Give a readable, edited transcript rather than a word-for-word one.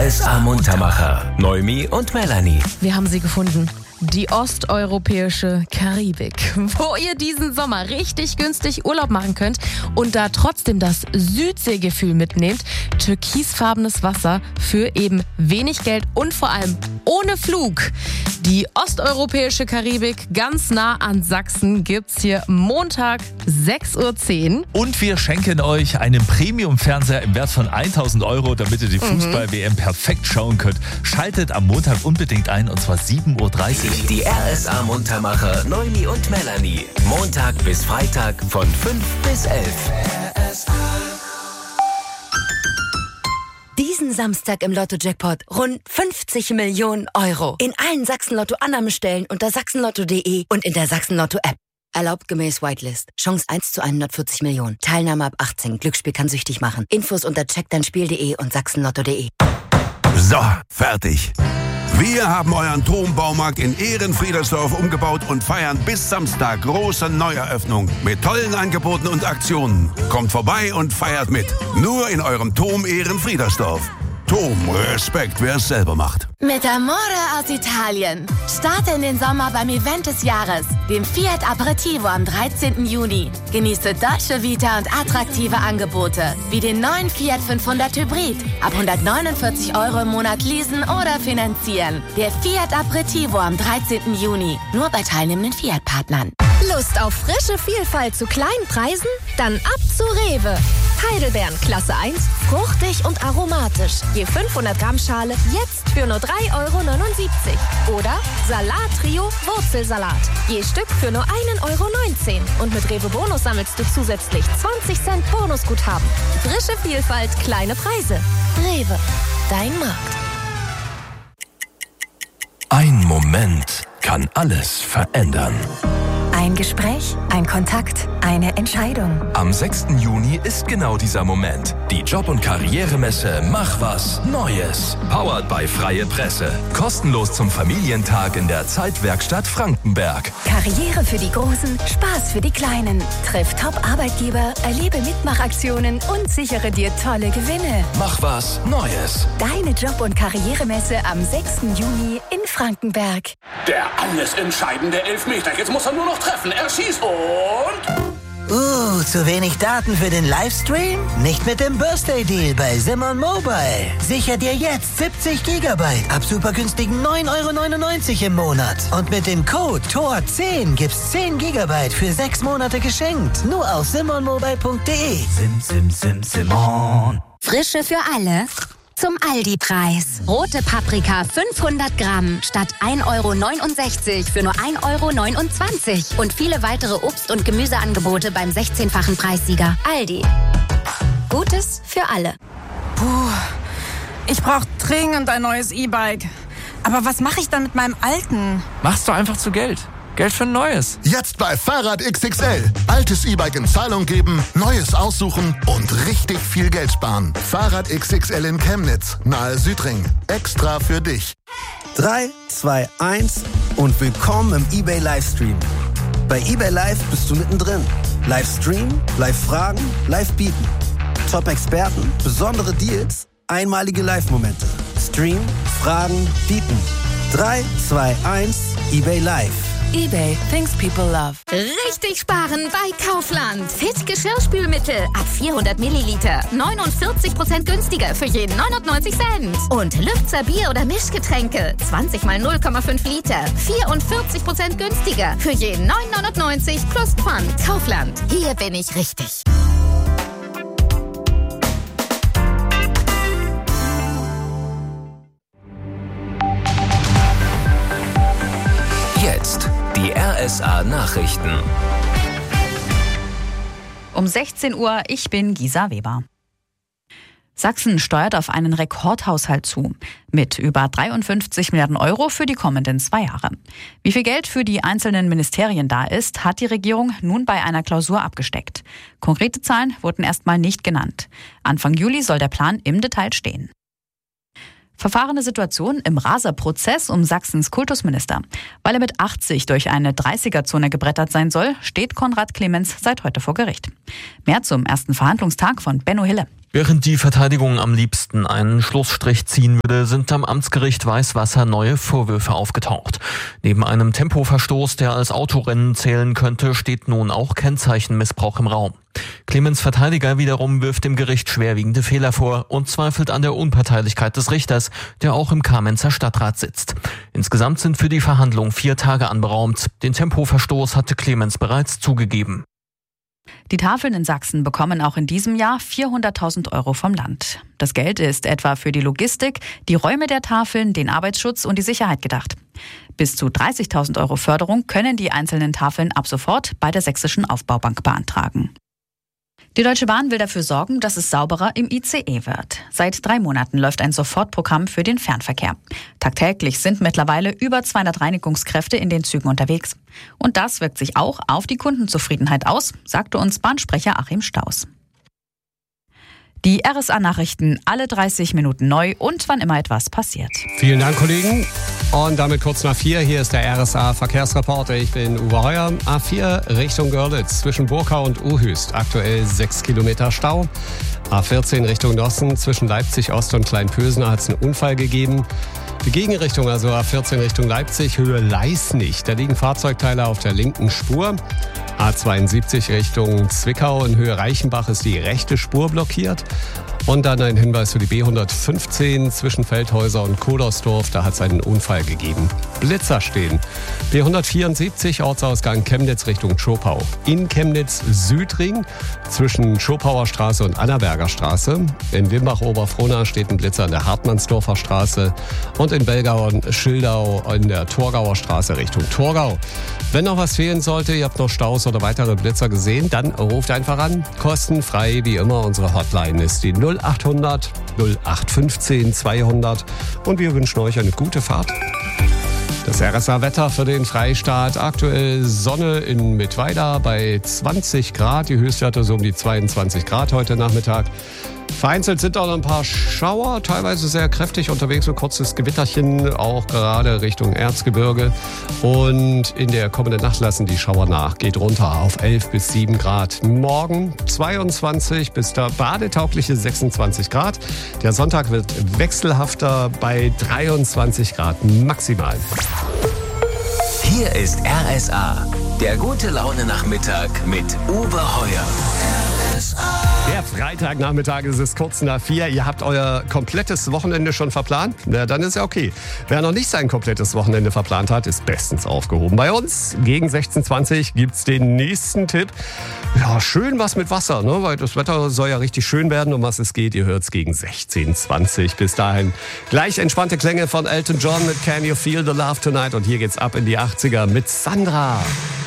RSA Muntermacher. Noemi und Melanie. Wir haben sie gefunden. Die osteuropäische Karibik, wo ihr diesen Sommer richtig günstig Urlaub machen könnt und da trotzdem das Südseegefühl mitnehmt. Türkisfarbenes Wasser für eben wenig Geld und vor allem ohne Flug. Die osteuropäische Karibik ganz nah an Sachsen gibt's hier Montag 6.10 Uhr. Und wir schenken euch einen Premium-Fernseher im Wert von 1.000 €, damit ihr die Fußball-WM perfekt schauen könnt. Schaltet am Montag unbedingt ein, und zwar 7.30 Uhr. Die RSA Muntermacher Noemi und Melanie. Montag bis Freitag von 5 bis 11. Diesen Samstag im Lotto-Jackpot rund 50 Millionen €. In allen Sachsen-Lotto-Annahmestellen unter sachsenlotto.de und in der Sachsen-Lotto-App. Erlaubt gemäß Whitelist. Chance 1 zu 140 Millionen. Teilnahme ab 18. Glücksspiel kann süchtig machen. Infos unter checkdeinspiel.de und sachsenlotto.de. So, fertig. Wir haben euren Turmbaumarkt in Ehrenfriedersdorf umgebaut und feiern bis Samstag große Neueröffnung mit tollen Angeboten und Aktionen. Kommt vorbei und feiert mit. Nur in eurem Turm Ehrenfriedersdorf. Turm, Respekt, wer es selber macht. Mit Amore aus Italien. Starte in den Sommer beim Event des Jahres, dem Fiat Aperitivo am 13. Juni. Genieße Dolce Vita und attraktive Angebote, wie den neuen Fiat 500 Hybrid. Ab 149 € im Monat leasen oder finanzieren. Der Fiat Aperitivo am 13. Juni. Nur bei teilnehmenden Fiat-Partnern. Lust auf frische Vielfalt zu kleinen Preisen? Dann ab zu Rewe. Heidelbeeren Klasse 1, fruchtig und aromatisch. Je 500 Gramm Schale jetzt für nur 3,79 €. Oder Salat-Trio Wurzelsalat. Je Stück für nur 1,19 €. Und mit Rewe Bonus sammelst du zusätzlich 20 Cent Bonusguthaben. Frische Vielfalt, kleine Preise. Rewe, dein Markt. Ein Moment kann alles verändern. Ein Gespräch, ein Kontakt, eine Entscheidung. Am 6. Juni ist genau dieser Moment. Die Job- und Karrieremesse Mach was Neues. Powered by Freie Presse. Kostenlos zum Familientag in der Zeitwerkstatt Frankenberg. Karriere für die Großen, Spaß für die Kleinen. Triff Top-Arbeitgeber, erlebe Mitmachaktionen und sichere dir tolle Gewinne. Mach was Neues. Deine Job- und Karrieremesse am 6. Juni in Frankenberg. Der alles entscheidende Elfmeter. Jetzt muss er nur noch treffen. Er schießt und... Zu wenig Daten für den Livestream? Nicht mit dem Birthday Deal bei Simon Mobile. Sicher dir jetzt 70 GB ab super günstigen 9,99 € im Monat. Und mit dem Code TOR10 gibt's 10 GB für 6 Monate geschenkt. Nur auf simonmobile.de. Simon. Frische für alle. Zum Aldi-Preis. Rote Paprika 500 Gramm statt 1,69 € für nur 1,29 € und viele weitere Obst- und Gemüseangebote beim 16-fachen Preissieger. Aldi. Gutes für alle. Ich brauche dringend ein neues E-Bike. Aber was mache ich dann mit meinem alten? Machst du einfach zu Geld. Geld für ein neues. Jetzt bei Fahrrad XXL. Altes E-Bike in Zahlung geben, neues aussuchen und richtig viel Geld sparen. Fahrrad XXL in Chemnitz, nahe Südring. Extra für dich. 3, 2, 1 und willkommen im eBay Livestream. Bei eBay Live bist du mittendrin. Livestream, Live-Fragen, Live-Bieten. Top-Experten, besondere Deals, einmalige Live-Momente. Stream, Fragen, Bieten. 3, 2, 1, eBay Live. eBay, things people love. Richtig sparen bei Kaufland. Fit Geschirrspülmittel ab 400 Milliliter. 49% günstiger für jeden 99 Cent. Und Lübzer Bier- oder Mischgetränke. 20 mal 0,5 Liter. 44% günstiger für jeden 9,99 plus Pfand. Kaufland. Hier bin ich richtig. Jetzt die RSA-Nachrichten. Um 16 Uhr, ich bin Gisa Weber. Sachsen steuert auf einen Rekordhaushalt zu. Mit über 53 Milliarden € für die kommenden 2 Jahre. Wie viel Geld für die einzelnen Ministerien da ist, hat die Regierung nun bei einer Klausur abgesteckt. Konkrete Zahlen wurden erstmal nicht genannt. Anfang Juli soll der Plan im Detail stehen. Verfahrene Situation im Raser-Prozess um Sachsens Kultusminister. Weil er mit 80 durch eine 30er-Zone gebrettert sein soll, steht Konrad Clemens seit heute vor Gericht. Mehr zum ersten Verhandlungstag von Benno Hille. Während die Verteidigung am liebsten einen Schlussstrich ziehen würde, sind am Amtsgericht Weißwasser neue Vorwürfe aufgetaucht. Neben einem Tempoverstoß, der als Autorennen zählen könnte, steht nun auch Kennzeichenmissbrauch im Raum. Clemens Verteidiger wiederum wirft dem Gericht schwerwiegende Fehler vor und zweifelt an der Unparteilichkeit des Richters, der auch im Kamenzer Stadtrat sitzt. Insgesamt sind für die Verhandlung 4 Tage anberaumt. Den Tempoverstoß hatte Clemens bereits zugegeben. Die Tafeln in Sachsen bekommen auch in diesem Jahr 400.000 € vom Land. Das Geld ist etwa für die Logistik, die Räume der Tafeln, den Arbeitsschutz und die Sicherheit gedacht. Bis zu 30.000 € Förderung können die einzelnen Tafeln ab sofort bei der Sächsischen Aufbaubank beantragen. Die Deutsche Bahn will dafür sorgen, dass es sauberer im ICE wird. Seit 3 Monaten läuft ein Sofortprogramm für den Fernverkehr. Tagtäglich sind mittlerweile über 200 Reinigungskräfte in den Zügen unterwegs. Und das wirkt sich auch auf die Kundenzufriedenheit aus, sagte uns Bahnsprecher Achim Staus. Die RSA-Nachrichten alle 30 Minuten neu und wann immer etwas passiert. Vielen Dank, Kollegen. Und damit kurz nach 4, hier ist der RSA-Verkehrsreporter. Ich bin Uwe Heuer. A4 Richtung Görlitz zwischen Burkau und Uhüst. Aktuell 6 Kilometer Stau. A14 Richtung Nossen zwischen Leipzig Ost und Kleinpösner hat es einen Unfall gegeben. Die Gegenrichtung, also A14 Richtung Leipzig, Höhe Leisnig. Da liegen Fahrzeugteile auf der linken Spur. A72 Richtung Zwickau in Höhe Reichenbach ist die rechte Spur blockiert. Und dann ein Hinweis für die B115 zwischen Feldhäuser und Kodersdorf. Da hat es einen Unfall gegeben. Blitzer stehen. B174 Ortsausgang Chemnitz Richtung Schopau. In Chemnitz Südring zwischen Schopauer Straße und Annaberger Straße. In Wimbach-Oberfrohna steht ein Blitzer an der Hartmannsdorfer Straße. Und in Belgau und Schildau in der Torgauer Straße Richtung Torgau. Wenn noch was fehlen sollte, ihr habt noch Staus oder weitere Blitzer gesehen, dann ruft einfach an. Kostenfrei wie immer. Unsere Hotline ist die 0800 0815 200 und wir wünschen euch eine gute Fahrt. Das RSA-Wetter für den Freistaat. Aktuell Sonne in Mittweida bei 20 Grad. Die Höchstwerte so um die 22 Grad heute Nachmittag. Vereinzelt sind auch noch ein paar Schauer, teilweise sehr kräftig unterwegs, so kurzes Gewitterchen, auch gerade Richtung Erzgebirge. Und in der kommenden Nacht lassen die Schauer nach, geht runter auf 11 bis 7 Grad. Morgen 22 bis da badetaugliche 26 Grad. Der Sonntag wird wechselhafter bei 23 Grad maximal. Hier ist RSA, der gute Laune-Nachmittag mit Uwe Heuer. Der Freitagnachmittag ist es kurz nach 4. Ihr habt euer komplettes Wochenende schon verplant? Na, dann ist ja okay. Wer noch nicht sein komplettes Wochenende verplant hat, ist bestens aufgehoben. Bei uns gegen 16:20 gibt's den nächsten Tipp. Ja, schön was mit Wasser, ne? Weil das Wetter soll ja richtig schön werden. Um was es geht, ihr hört's gegen 16:20. Bis dahin gleich entspannte Klänge von Elton John mit Can You Feel the Love Tonight? Und hier geht's ab in die 80er mit Sandra.